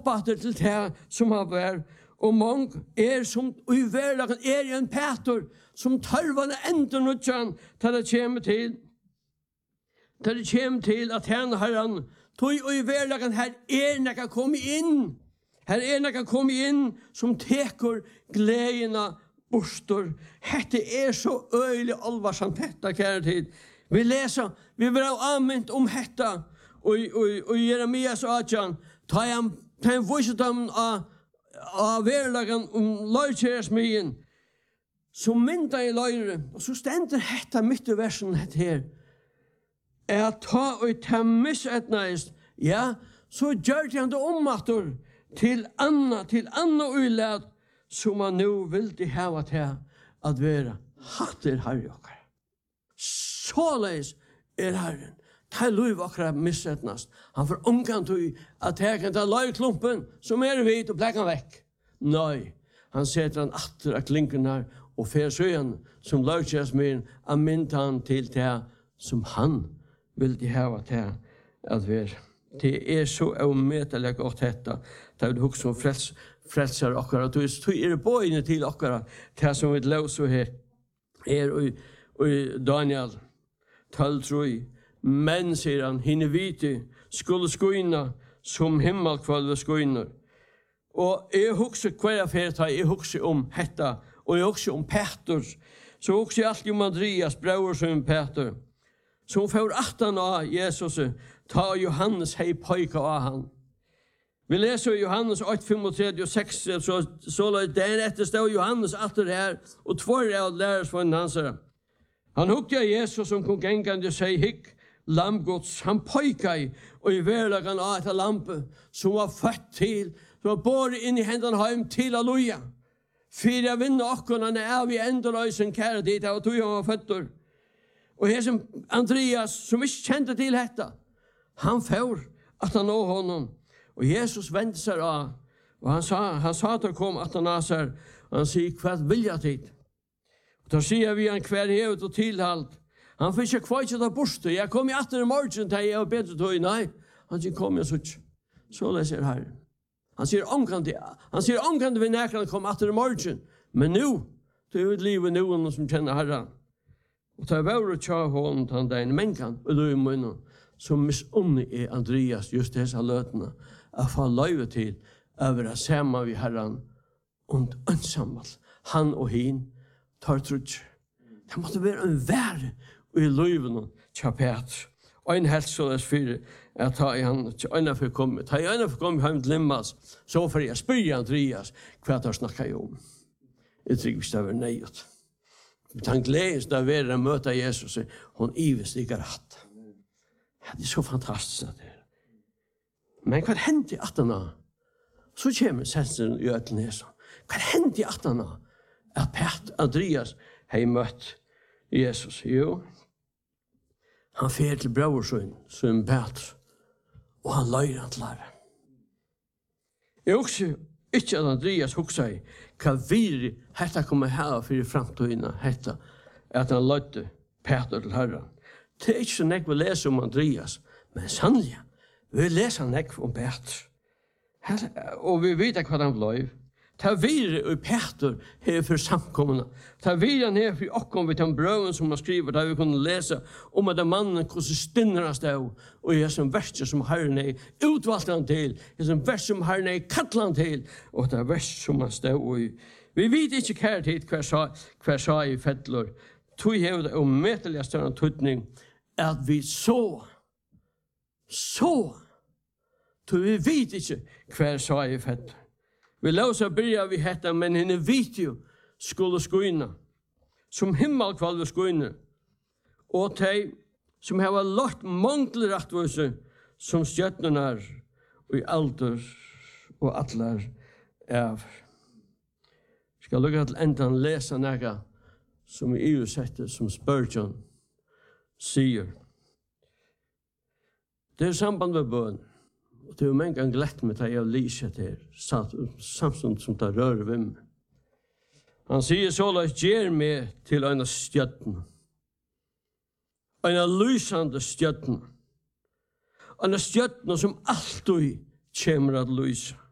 oppatter til det som har vært, og mange som i hverdagen en Peter som tørvende enda nødjan til det kommer til. Til det kommer til at herren, tog i hverdagen her nekka komme inn. Her nekka komme inn som teker gledene bostor. Hette så øyelig alvarsamt dette, kjære tid. Vi leser, vi vil ha anvendt om dette, og Jeremias 18, ta en visdom av hverdagen om løykjæresmien, som mynda i løyre, og så stender dette midt i versen her, ta og ta misetneist, ja, så gjør han det ommatter til anna uilad, som man nu vil de hava til at være hatter herre okkar. Såleis Herren. Ta luiv okkar misetnast. Han får omkant ui at her kan ta løyklumpen som vit og blekker vekk. Nei, han setter han atter av klinkerna og fer søen som løykjæresmyen av myndan til det som han vil de hava til at være. Det så avmetelig godt dette. Det er hukk som frelser okkara. Det bøyene til okkara. Det som vi løser her og Daniel 12:3. Men, sier han, hinne vite skulle skoina som himmelkvalve skoiner. Og jeg husker hver affære, jeg husker om hetta, og jeg husker om Peter. Så husker jeg alltid om Andreas, bror som Peter. Så hun får 18 av Jesus, ta Johannes hei pojka av han. Vi leser Johannes 8:35-6, så den etter stod Johannes atter her, og tvær av lærersvannen hans. Han hukte av Jesus som kom gengande og sier, hikk, lamgods, han pojka i, og i hverdagen av etter lampe, som var født til, som var båret inn i hendene heim til Halleluja. For jeg vinner akkurat, når vi ender løysen kære dit, og tog han var føtter. Og her som Andreas, som ikke kjente til dette, han får at han nå honom. Og Jesus vendte seg av, og han sa til å komme at han av seg, og han sier, hva vil jeg til? Og da sier vi han hver hevet og tilhalt. Han fikk ikke kvart til å borste. Jeg kom i atter i morgen til jeg og bedre tog. Nei, han sier, kom jeg sutt. Så leser Herren. Han sier, omkant vi nærkene kom atter i morgen. Men nå, det er jo et liv i noen som kjenner Herren. Og ta vare tja hånden til den menkan, og du i munnen, som misunnig Andreas just disse løtene, å få løyve til å være sammen med Herren, og ønsammet. Han og hin tar trutsk. Det måtte være en vær i løyvene tja Peter. Og en helst så les fire, jeg tar i han, øyne for å komme hjem til Limmas, så får jeg spørre Andreas, hva det snakker jeg om. Jeg tror hvis det var nøyet. Han gledes da ved å møte Jesus, hun ives ikke rett. Ja, det så fantastisk at det er. Men hva hendte i 18 år? Så kommer senseren i Øtlenesen. Hva hendte i 18 år? At Andreas har møtt Jesus. Jo, han fer til brøversøen, som Peter, og han løyer han til lære. Jeg husker ikke at Andreas husker hva vi hette kommer her for i fremtiden, hette at han løyte Peter til Herren. Det er ikke så nek vi leser om Andreas, men sannelig, vi leser nek om Peter. Og vi vet hva han løy. Ta videre og Peter her for samkommende. Ta videre her for okkom vi den brøven som han skriver, der vi kunne lese om at mannen hvordan stinner han stod, og jeg som verset som Herren er utvalgt han til, jeg som verset som Herren er kattlet han til, og det er verset som han stod i. Vi vet ikke kjære tid hver sa i fettler. Tog hever det umettelig større tøtning at vi så. Tog vi vet ikke hver sa i fettler. Vi løser byrja vi hetta, men henne vet jo skulle skoina, som himmelkvalve skoina, og de som har lagt mangler rettvise, som stjøtner og i alder og atler av. Skal lukke til enden lese næga, som i EU setter, som Spurgeon sier. Det er samband med bøn. Og det er jo mange ganger lett med det jeg lyser til, samtidig som det rører ved meg. Han sier så, la gjør meg til en stjøtten. En lysende stjøtten. En stjøtten som alltid kommer at lyse.